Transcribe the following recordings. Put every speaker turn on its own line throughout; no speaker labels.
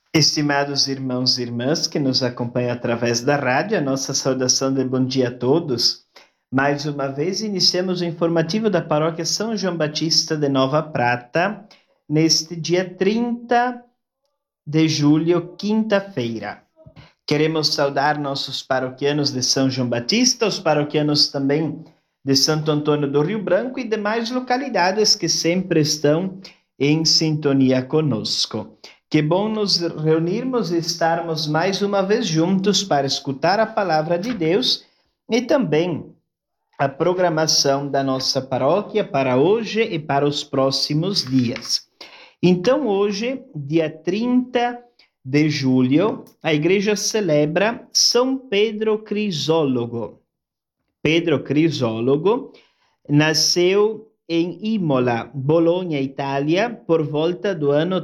Estimados irmãos e irmãs que nos acompanham através da rádio, a nossa saudação de bom dia a todos. Mais uma vez, iniciamos o informativo da Paróquia São João Batista de Nova Prata, neste dia 30 de julho, quinta-feira. Queremos saudar nossos paroquianos de São João Batista, os paroquianos também de Santo Antônio do Rio Branco e demais localidades que sempre estão em sintonia conosco. Que bom nos reunirmos e estarmos mais uma vez juntos para escutar a palavra de Deus e também a programação da nossa paróquia para hoje e para os próximos dias. Então, hoje, dia 30 de julho, a igreja celebra São Pedro Crisólogo. Pedro Crisólogo nasceu em Imola, Bologna, Itália, por volta do ano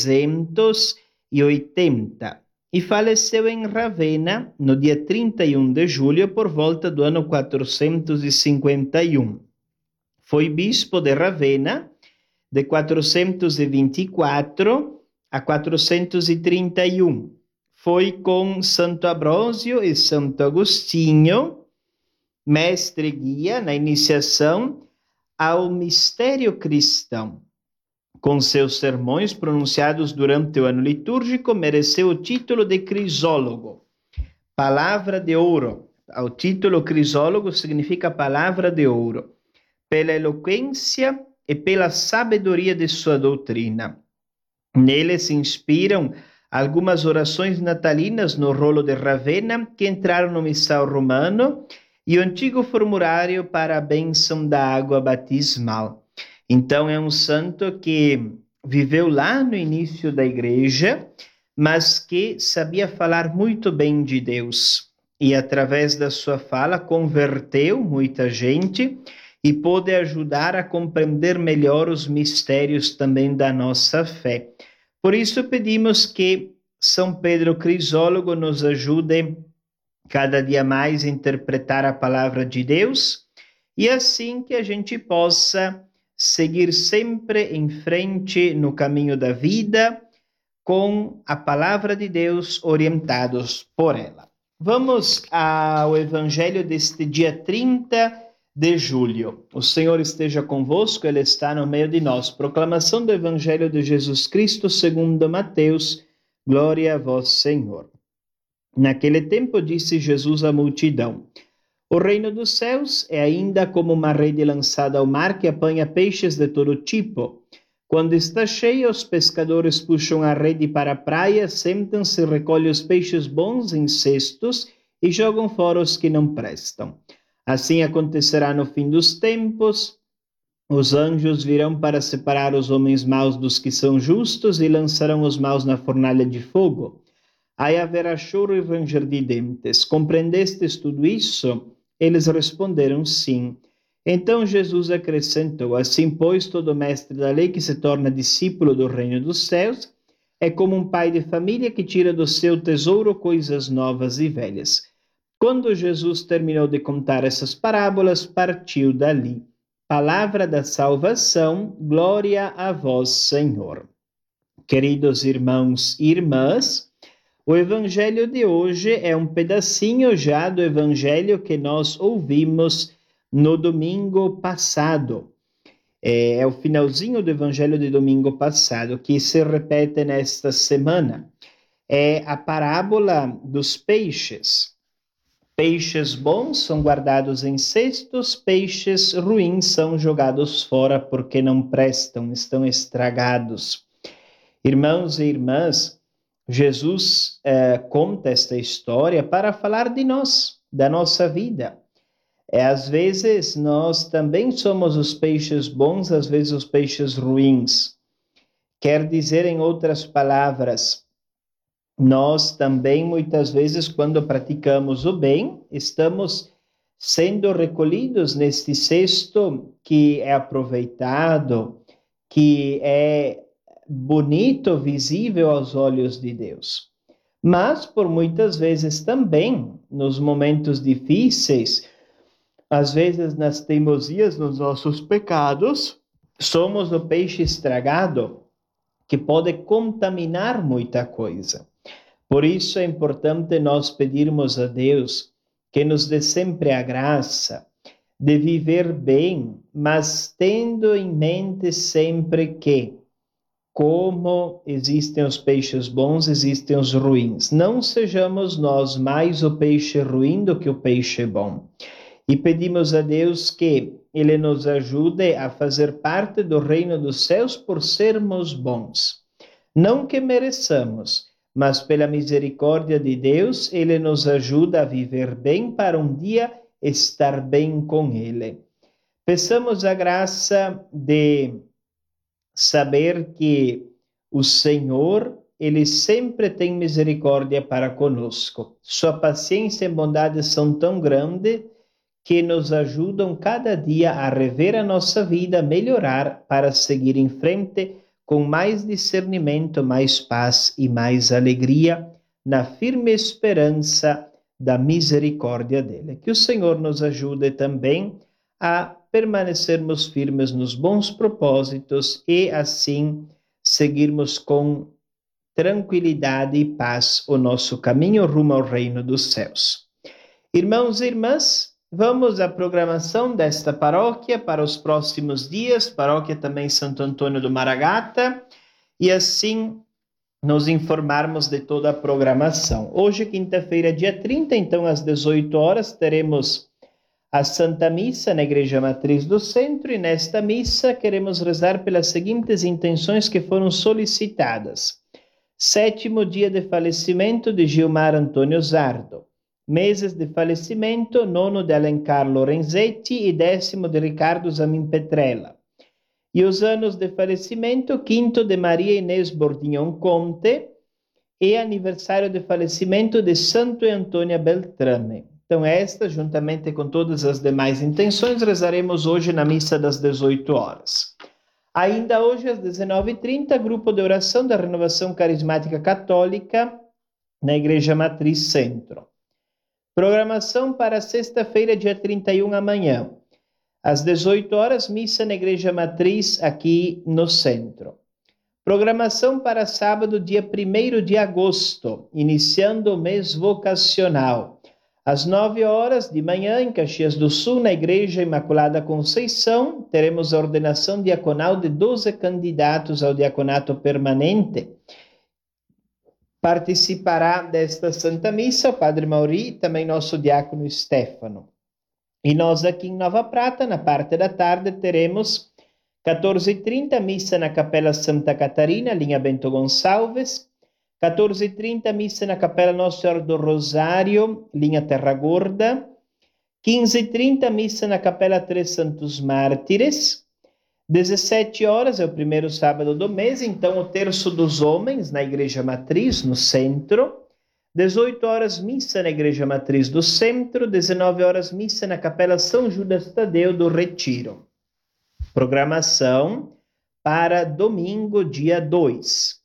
380 e faleceu em Ravenna no dia 31 de julho por volta do ano 451. Foi bispo de Ravenna de 424 a 431. Foi com Santo Ambrósio e Santo Agostinho, mestre e guia na iniciação ao mistério cristão. Com seus sermões pronunciados durante o ano litúrgico, mereceu o título de Crisólogo, palavra de ouro. O título Crisólogo significa palavra de ouro, pela eloquência e pela sabedoria de sua doutrina. Nele se inspiram algumas orações natalinas no rolo de Ravenna que entraram no missal romano e o antigo formulário para a bênção da água batismal. Então é um santo que viveu lá no início da igreja, mas que sabia falar muito bem de Deus. E através da sua fala converteu muita gente e pôde ajudar a compreender melhor os mistérios também da nossa fé. Por isso pedimos que São Pedro Crisólogo nos ajude cada dia mais interpretar a palavra de Deus e assim que a gente possa seguir sempre em frente no caminho da vida com a palavra de Deus orientados por ela. Vamos ao evangelho deste dia 30 de julho. O Senhor esteja convosco, Ele está no meio de nós. Proclamação do evangelho de Jesus Cristo segundo Mateus. Glória a vós, Senhor. Naquele tempo disse Jesus à multidão: o reino dos céus é ainda como uma rede lançada ao mar que apanha peixes de todo tipo. Quando está cheia, os pescadores puxam a rede para a praia, sentam-se, recolhem os peixes bons em cestos e jogam fora os que não prestam. Assim acontecerá no fim dos tempos. Os anjos virão para separar os homens maus dos que são justos e lançarão os maus na fornalha de fogo. Aí haverá choro e ranger de dentes. Compreendestes tudo isso? Eles responderam sim. Então Jesus acrescentou: assim, pois, todo mestre da lei que se torna discípulo do reino dos céus é como um pai de família que tira do seu tesouro coisas novas e velhas. Quando Jesus terminou de contar essas parábolas, partiu dali. Palavra da salvação, glória a vós, Senhor. Queridos irmãos e irmãs, o evangelho de hoje é um pedacinho já do evangelho que nós ouvimos no domingo passado. É o finalzinho do evangelho de domingo passado, que se repete nesta semana. É a parábola dos peixes. Peixes bons são guardados em cestos, peixes ruins são jogados fora porque não prestam, estão estragados. Irmãos e irmãs, Jesus conta esta história para falar de nós, da nossa vida. Às vezes nós também somos os peixes bons, às vezes os peixes ruins. Quer dizer, em outras palavras, nós também muitas vezes, quando praticamos o bem, estamos sendo recolhidos neste cesto que é aproveitado, que é bonito, visível aos olhos de Deus. Mas, por muitas vezes também, nos momentos difíceis, às vezes nas teimosias, nos nossos pecados, somos o peixe estragado, que pode contaminar muita coisa. Por isso é importante nós pedirmos a Deus que nos dê sempre a graça de viver bem, mas tendo em mente sempre que, como existem os peixes bons, existem os ruins. Não sejamos nós mais o peixe ruim do que o peixe bom. E pedimos a Deus que Ele nos ajude a fazer parte do reino dos céus por sermos bons. Não que mereçamos, mas pela misericórdia de Deus, Ele nos ajuda a viver bem para um dia estar bem com Ele. Peçamos a graça de saber que o Senhor, Ele sempre tem misericórdia para conosco. Sua paciência e bondade são tão grandes que nos ajudam cada dia a rever a nossa vida, melhorar para seguir em frente com mais discernimento, mais paz e mais alegria, na firme esperança da misericórdia dele. Que o Senhor nos ajude também a permanecermos firmes nos bons propósitos e assim seguirmos com tranquilidade e paz o nosso caminho rumo ao reino dos céus. Irmãos e irmãs, vamos à programação desta paróquia para os próximos dias, paróquia também Santo Antônio do Maragata, e assim nos informarmos de toda a programação. Hoje, quinta-feira, dia 30, então às 18 horas, teremos a Santa Missa na Igreja Matriz do Centro, e nesta missa queremos rezar pelas seguintes intenções que foram solicitadas. 7º dia de falecimento de Gilmar Antônio Zardo. Meses de falecimento, 9º de Alencar Lorenzetti e 10º de Ricardo Zamin Petrella. E os anos de falecimento, 5º de Maria Inês Bordignon Conte e aniversário de falecimento de Santo Antônia Beltrame. Então esta, juntamente com todas as demais intenções, rezaremos hoje na missa das 18 horas. Ainda hoje, às 19h30, grupo de oração da Renovação Carismática Católica na Igreja Matriz Centro. Programação para sexta-feira, dia 31, amanhã. Às 18 horas, missa na Igreja Matriz, aqui no centro. Programação para sábado, dia 1º de agosto, iniciando o mês vocacional. Às 9 horas de manhã, em Caxias do Sul, na Igreja Imaculada Conceição, teremos a ordenação diaconal de 12 candidatos ao diaconato permanente. Participará desta Santa Missa o Padre Mauri e também nosso diácono Stefano. E nós aqui em Nova Prata, na parte da tarde, teremos 14h30, missa na Capela Santa Catarina, linha Bento Gonçalves. 14h30, missa na Capela Nossa Senhora do Rosário, linha Terra Gorda. 15h30, missa na Capela Três Santos Mártires. 17 horas, é o primeiro sábado do mês, então o terço dos homens na Igreja Matriz, no centro. 18 horas, missa na Igreja Matriz do Centro. 19 horas, missa na Capela São Judas Tadeu do Retiro. Programação para domingo, dia 2.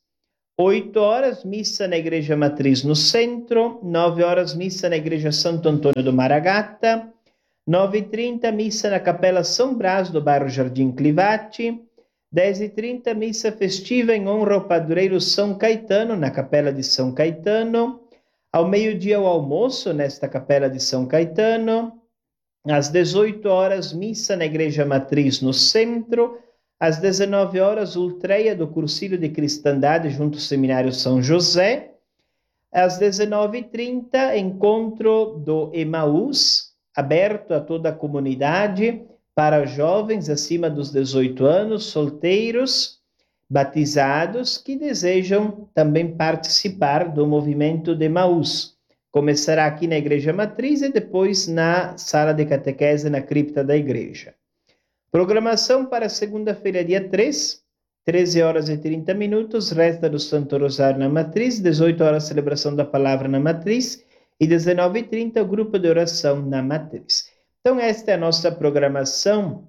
8 horas, missa na Igreja Matriz no Centro. 9 horas, missa na Igreja Santo Antônio do Maragata. 9h30, missa na Capela São Brás do bairro Jardim Clivati. 10h30, missa festiva em honra ao padroeiro São Caetano, na Capela de São Caetano. Ao meio-dia, o almoço nesta Capela de São Caetano. Às 18 horas, missa na Igreja Matriz no Centro. Às 19 horas, ultreia do Cursilho de Cristandade junto ao Seminário São José. Às 19h30, encontro do Emaús, aberto a toda a comunidade, para jovens acima dos 18 anos, solteiros, batizados, que desejam também participar do movimento de Emaús. Começará aqui na Igreja Matriz e depois na sala de catequese na cripta da igreja. Programação para segunda-feira, dia 3, 13 horas e 30 minutos, resta do Santo Rosário na Matriz, 18 horas, celebração da Palavra na Matriz, e 19h30, o grupo de oração na Matriz. Então, esta é a nossa programação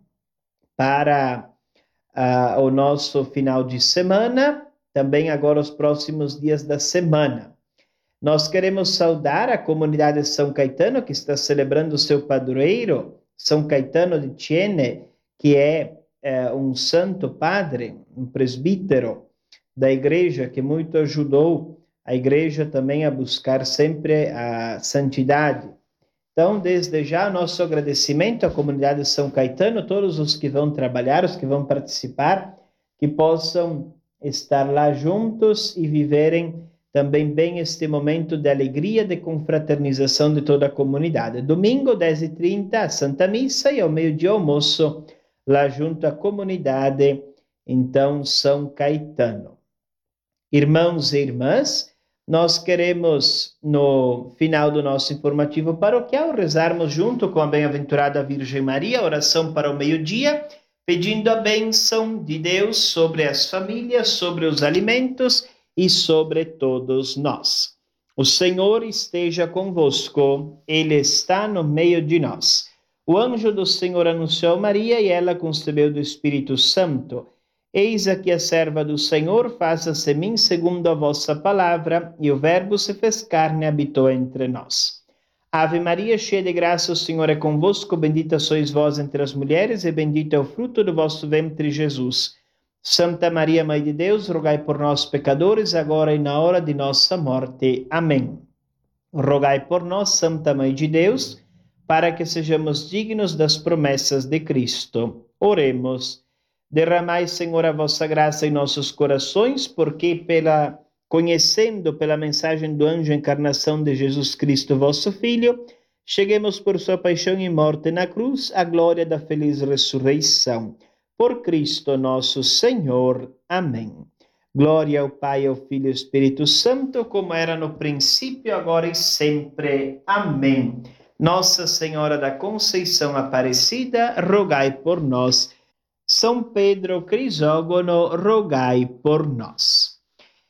para o nosso final de semana, também agora os próximos dias da semana. Nós queremos saudar a comunidade de São Caetano, que está celebrando o seu padroeiro, São Caetano de Thiene, que é um santo padre, um presbítero da igreja, que muito ajudou a igreja também a buscar sempre a santidade. Então, desde já, nosso agradecimento à comunidade de São Caetano, todos os que vão trabalhar, os que vão participar, que possam estar lá juntos e viverem também bem este momento de alegria, de confraternização de toda a comunidade. Domingo, 10h30, a Santa Missa, e ao meio-dia, almoço, lá junto à comunidade, então, São Caetano. Irmãos e irmãs, nós queremos, no final do nosso informativo paroquial, rezarmos junto com a bem-aventurada Virgem Maria, oração para o meio-dia, pedindo a bênção de Deus sobre as famílias, sobre os alimentos e sobre todos nós. O Senhor esteja convosco, Ele está no meio de nós. O anjo do Senhor anunciou Maria e ela concebeu do Espírito Santo. Eis aqui a serva do Senhor, faça-se mim segundo a vossa palavra. E o Verbo se fez carne e habitou entre nós. Ave Maria, cheia de graça, o Senhor é convosco, bendita sois vós entre as mulheres, e bendito é o fruto do vosso ventre, Jesus. Santa Maria, Mãe de Deus, rogai por nós, pecadores, agora e na hora de nossa morte. Amém. Rogai por nós, Santa Mãe de Deus, para que sejamos dignos das promessas de Cristo. Oremos. Derramai, Senhor, a vossa graça em nossos corações, porque conhecendo pela mensagem do anjo a encarnação de Jesus Cristo, vosso Filho, cheguemos por sua paixão e morte na cruz à glória da feliz ressurreição. Por Cristo nosso Senhor. Amém. Glória ao Pai, ao Filho e ao Espírito Santo, como era no princípio, agora e sempre. Amém. Nossa Senhora da Conceição Aparecida, rogai por nós. São Pedro Crisógono, rogai por nós.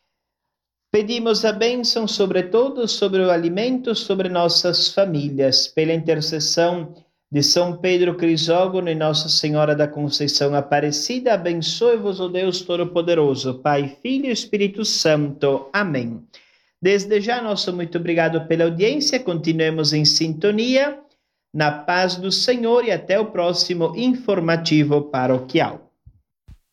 Pedimos a bênção sobre todos, sobre o alimento, sobre nossas famílias, pela intercessão de São Pedro Crisógono e Nossa Senhora da Conceição Aparecida, abençoe-vos o Deus Todo-Poderoso, Pai, Filho e Espírito Santo. Amém. Desde já, nosso muito obrigado pela audiência, continuemos em sintonia, na paz do Senhor e até o próximo informativo paroquial.